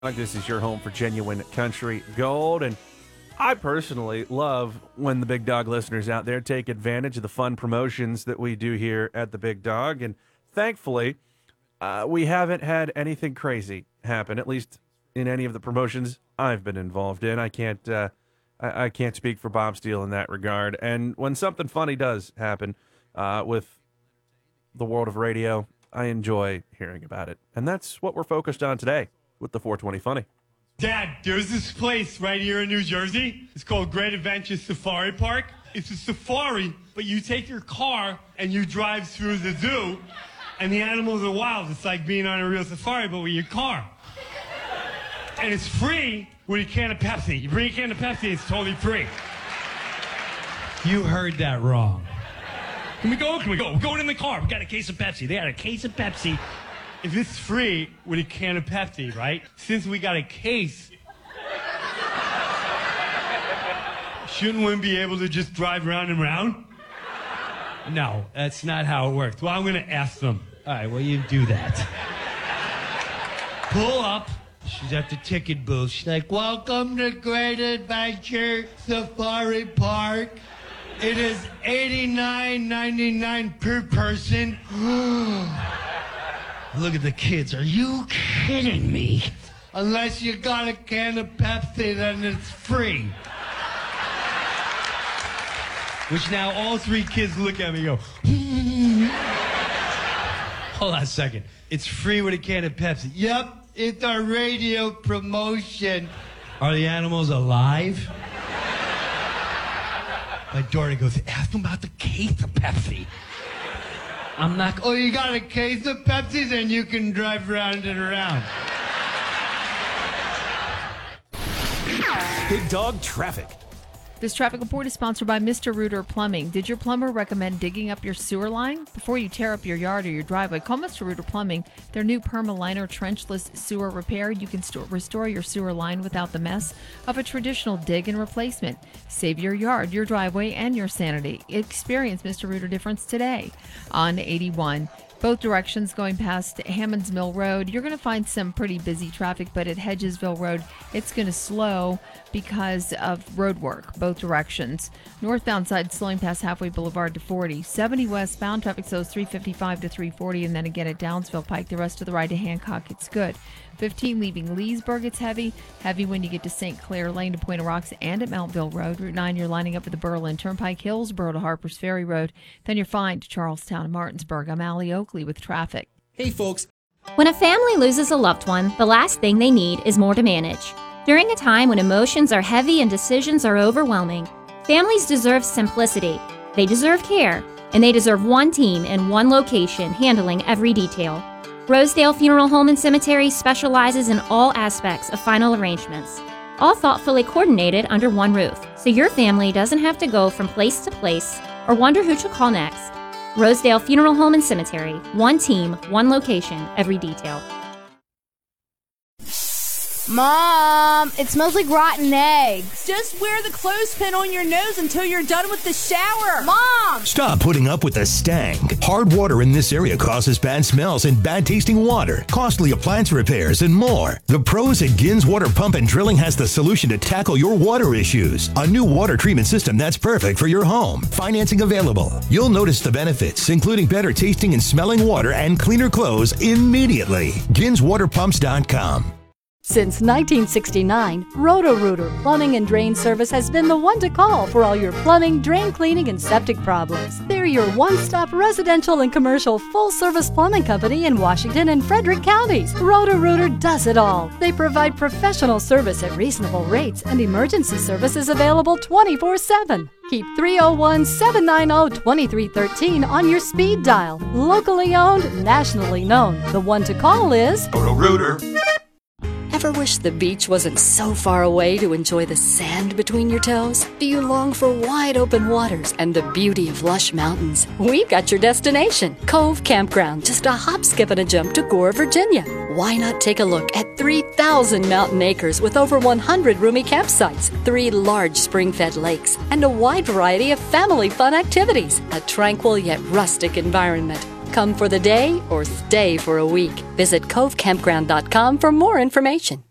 This is your home for genuine country gold, and I personally love when the Big Dog listeners out there take advantage of the fun promotions that we do here at the Big Dog, and thankfully, we haven't had anything crazy happen, at least in any of the promotions I've been involved in. I can't speak for Bob Steele in that regard, and when something funny does happen with the world of radio, I enjoy hearing about it, and that's what we're focused on today with the 420 Funny. Dad, there's this place right here in New Jersey. It's called Great Adventure Safari Park. It's a safari, but you take your car and you drive through the zoo, and the animals are wild. It's like being on a real safari, but with your car. And it's free with a can of Pepsi. You bring a can of Pepsi, it's totally free. You heard that wrong. Can we go? We're going in the car. We got a case of Pepsi. They got a case of Pepsi. If it's free with a can of Pepsi, right? Since we got a case, shouldn't we be able to just drive round and round? No, that's not how it works. Well, I'm going to ask them. All right, well, you do that. Pull up. She's at the ticket booth. She's like, welcome to Great Adventure Safari Park. It is $89.99 per person. Look at the kids. Are you kidding me? Unless you got a can of Pepsi, then it's free. Which now all three kids look at me and go, hold on a second. It's free with a can of Pepsi. Yep, it's our radio promotion. Are the animals alive? My daughter goes, ask them about the case of Pepsi. I'm not, oh, you got a case of Pepsi? Then you can drive round and around. Big Dog Traffic. This traffic report is sponsored by Mr. Rooter Plumbing. Did your plumber recommend digging up your sewer line? Before you tear up your yard or your driveway, call Mr. Rooter Plumbing. Their new Permaliner trenchless sewer repair. You can restore your sewer line without the mess of a traditional dig and replacement. Save your yard, your driveway, and your sanity. Experience Mr. Rooter difference today on 81. Both directions going past Hammonds Mill Road. You're going to find some pretty busy traffic, but at Hedgesville Road, it's going to slow because of road work, both directions. Northbound side slowing past Halfway Boulevard to 40. 70 westbound, traffic slows 355 to 340, and then again at Downsville Pike. The rest of the ride to Hancock, it's good. 15 leaving Leesburg, it's heavy. Heavy when you get to St. Clair Lane to Point of Rocks and at Mountville Road. Route 9, you're lining up at the Berlin Turnpike, Hillsboro to Harpers Ferry Road. Then you're fine to Charlestown and Martinsburg. I'm Allie Oakley with traffic. Hey, folks. When a family loses a loved one, the last thing they need is more to manage. During a time when emotions are heavy and decisions are overwhelming, families deserve simplicity. They deserve care, and they deserve one team in one location handling every detail. Rosedale Funeral Home and Cemetery specializes in all aspects of final arrangements, all thoughtfully coordinated under one roof, so your family doesn't have to go from place to place or wonder who to call next. Rosedale Funeral Home and Cemetery, one team, one location, every detail. Mom, it smells like rotten eggs. Just wear the clothespin on your nose until you're done with the shower. Mom! Stop putting up with the stank. Hard water in this area causes bad smells and bad tasting water, costly appliance repairs, and more. The pros at Gins Water Pump and Drilling has the solution to tackle your water issues. A new water treatment system that's perfect for your home. Financing available. You'll notice the benefits, including better tasting and smelling water and cleaner clothes immediately. GinsWaterPumps.com. Since 1969, Roto-Rooter Plumbing and Drain Service has been the one to call for all your plumbing, drain cleaning, and septic problems. They're your one-stop residential and commercial full-service plumbing company in Washington and Frederick counties. Roto-Rooter does it all. They provide professional service at reasonable rates, and emergency service is available 24/7. Keep 301-790-2313 on your speed dial. Locally owned, nationally known. The one to call is Roto-Rooter. Ever wish the beach wasn't so far away to enjoy the sand between your toes? Do you long for wide open waters and the beauty of lush mountains? We've got your destination, Cove Campground, just a hop, skip, and a jump to Gore, Virginia. Why not take a look at 3,000 mountain acres with over 100 roomy campsites, 3 large spring-fed lakes, and a wide variety of family fun activities? A tranquil yet rustic environment. Come for the day or stay for a week. Visit covecampground.com for more information.